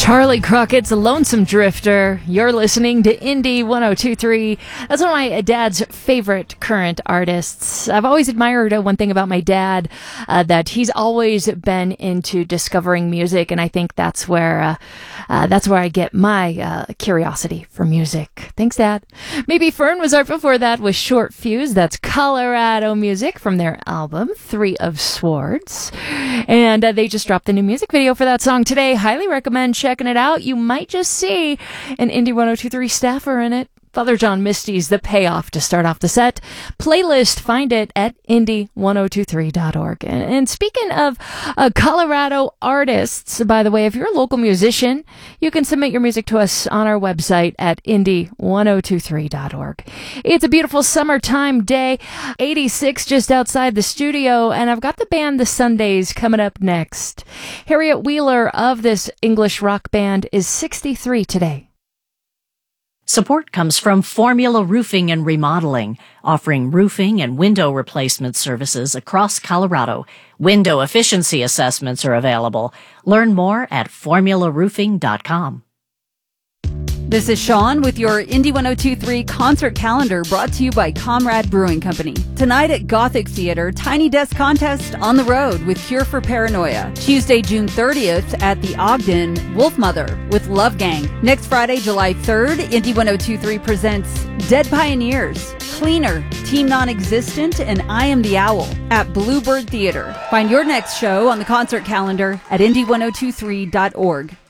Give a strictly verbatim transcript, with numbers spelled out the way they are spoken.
Charlie Crockett's Lonesome Drifter. You're listening to Indie one oh two point three. That's one of my dad's favorite current artists. I've always admired uh, one thing about my dad, uh, that he's always been into discovering music, and I think that's where uh, uh, that's where I get my uh, curiosity for music. Thanks, Dad. Maybe Fern was right before that with Short Fuse. That's Colorado music from their album Three of Swords, and uh, they just dropped the new music video for that song today. Highly recommend checking it out. You might just see an Indie one oh two point three staffer in it. Father John Misty's The Payoff to start off the set. Playlist, find it at indie one oh two three dot org. And, and speaking of uh, Colorado artists, by the way, if you're a local musician, you can submit your music to us on our website at indie one oh two three dot org. It's a beautiful summertime day, eighty-six just outside the studio, and I've got the band The Sundays coming up next. Harriet Wheeler of this English rock band is sixty-three today. Support comes from Formula Roofing and Remodeling, offering roofing and window replacement services across Colorado. Window efficiency assessments are available. Learn more at formula roofing dot com. This is Sean with your Indie one oh two point three concert calendar, brought to you by Comrade Brewing Company. Tonight at Gothic Theater, Tiny Desk Contest on the Road with Cure for Paranoia. Tuesday, June thirtieth at the Ogden, Wolfmother with Love Gang. Next Friday, July third, Indie one oh two point three presents Dead Pioneers, Cleaner, Team Non-Existent, and I Am the Owl at Bluebird Theater. Find your next show on the concert calendar at indie one oh two three dot org.